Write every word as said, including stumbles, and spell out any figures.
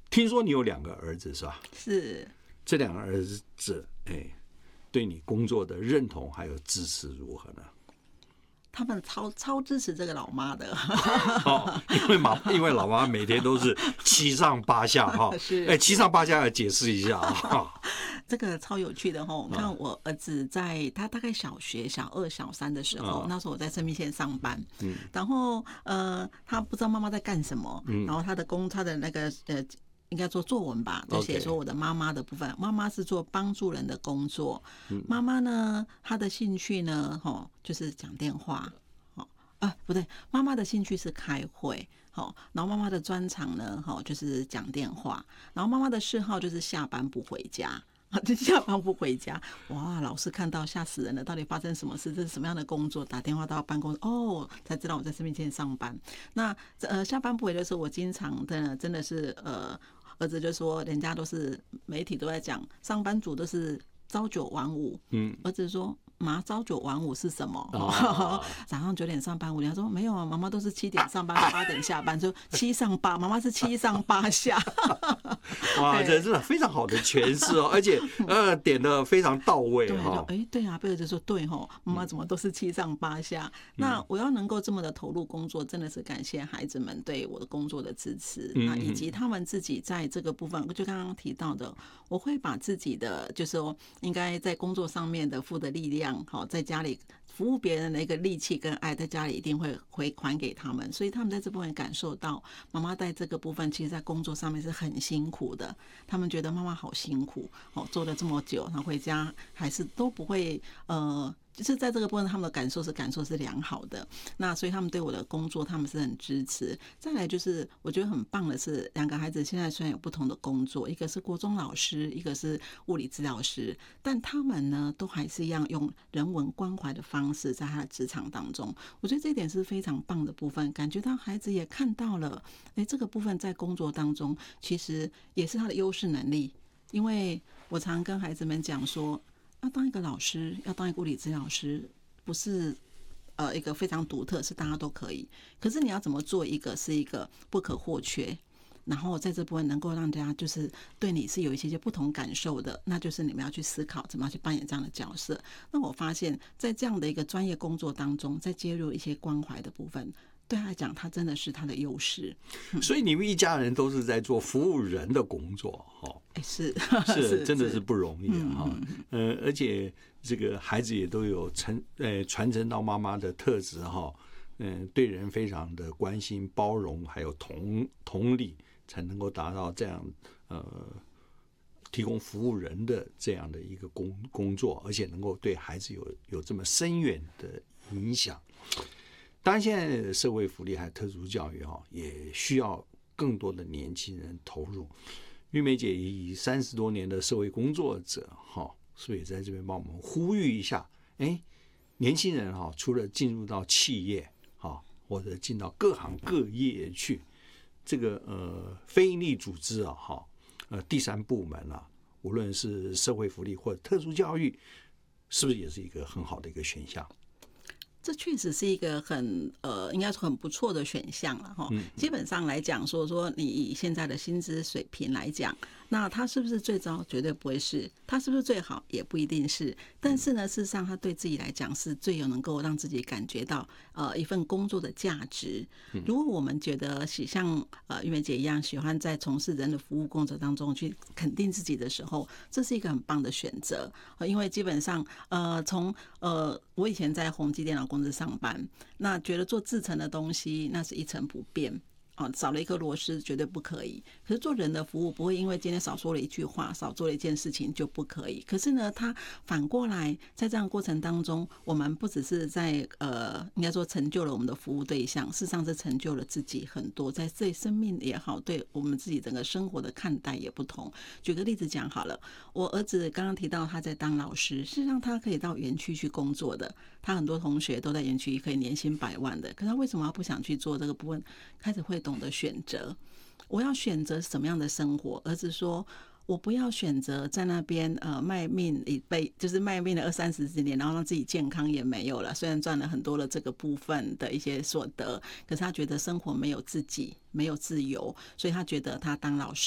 听说你有两个儿子是吧？ 是。 这两个儿子，哎，对你工作的认同还有支持如何呢？ 他们超超支持这个老妈的， 哦，因为妈，因为老妈每天都是七上八下哈，哎，七上八下要解释一下啊。 这个超有趣的哈！我看我儿子在他大概小学小二、小三的时候，那时候我在生命线上班，嗯，然后呃，他不知道妈妈在干什么，嗯，然后他的工，他的那个呃。应该做作文吧，就写说我的妈妈的部分，妈妈是做帮助人的工作。妈妈呢，她的兴趣呢，吼，就是讲电话，哦，啊，不对，妈妈的兴趣是开会，好，然后妈妈的专长呢，吼，就是讲电话，然后妈妈的嗜好就是下班不回家。就下班不回家，哇！老师看到吓死人了，到底发生什么事？这是什么样的工作？打电话到办公室，哦，才知道我在生命线上班。那呃，下班不回的时候，我经常的真的是呃，儿子就说，人家都是媒体都在讲，上班族都是朝九晚五，嗯，儿子说。妈，朝九晚五是什么？哦、早上九点上班，五点说没有啊，妈妈都是七点上班，八点下班，就七上八，妈妈是七上八下。 哇，这真的非常好的诠释哦，而且呃点的非常到位哈。 哎，对啊，贝儿子说对哈，妈妈怎么都是七上八下？嗯、那我要能够这么的投入工作，真的是感谢孩子们对我的工作的支持，那、嗯、以及他们自己在这个部分，就刚刚提到的，我会把自己的就是说应该在工作上面的付的力量。好，在家里服务别人的一个力气跟爱，在家里一定会回还给他们，所以他们在这部分感受到妈妈在这个部分，其实在工作上面是很辛苦的。他们觉得妈妈好辛苦，哦，做了这么久，然后回家还是都不会呃。就是在这个部分，他们的感受是感受是良好的，那所以他们对我的工作他们是很支持。再来就是我觉得很棒的是，两个孩子现在虽然有不同的工作，一个是国中老师，一个是物理治疗师，但他们呢都还是一样用人文关怀的方式在他的职场当中。我觉得这一点是非常棒的部分，感觉到孩子也看到了，哎，这个部分在工作当中其实也是他的优势能力。因为我常跟孩子们讲说，要当一个老师，要当一个物理治疗师，不是呃一个非常独特，是大家都可以。可是你要怎么做一个是一个不可或缺，然后在这部分能够让大家就是对你是有一些些不同感受的，那就是你们要去思考怎么样去扮演这样的角色。那我发现，在这样的一个专业工作当中，在接入一些关怀的部分。对他来讲，他真的是他的优势。 所以你们一家人都是在做服务人的工作，哈， 是是，真的是不容易啊，呃，而且这个孩子也都有承呃传承到妈妈的特质哈，嗯，对人非常的关心、包容，还有同同理，才能够达到这样呃提供服务人的这样的一个工工作，而且能够对孩子有有这么深远的影响。当然，现在的社会福利还有特殊教育哈，也需要更多的年轻人投入。玉梅姐以三十多年的社会工作者哈，所以在这边帮我们呼吁一下，哎，年轻人哈，除了进入到企业哈，或者进到各行各业去，这个呃非营利组织啊哈，呃第三部门啊，无论是社会福利或者特殊教育，是不是也是一个很好的一个选项？ 这确实是一个很呃，应该说很不错的选项了哈。基本上来讲，说说你以现在的薪资水平来讲，那它是不是最糟？绝对不会是。它是不是最好？也不一定是。但是呢，事实上，它对自己来讲是最有能够让自己感觉到呃一份工作的价值。如果我们觉得像呃玉梅姐一样，喜欢在从事人的服务工作当中去肯定自己的时候，这是一个很棒的选择。因为基本上呃从呃我以前在宏基电脑公司上班，那觉得做制程的东西那是一成不变。哦，少了一颗螺丝绝对不可以。可是做人的服务不会因为今天少说了一句话，少做了一件事情就不可以。可是呢，他反过来在这样的过程当中，我们不只是在呃，应该说成就了我们的服务对象，事实上是成就了自己很多，在对生命也好，对我们自己整个生活的看待也不同。举个例子讲好了，我儿子刚刚提到他在当老师，事实上他可以到园区去工作的，他很多同学都在园区可以年薪百万的，可是他为什么要不想去做这个部分？开始会懂得选择，我要选择什么样的生活。儿子说，我不要选择在那边呃卖命一辈，就是卖命了二三十几年，然后让自己健康也没有了。虽然赚了很多的这个部分的一些所得，可是他觉得生活没有自己，没有自由，所以他觉得他当老师。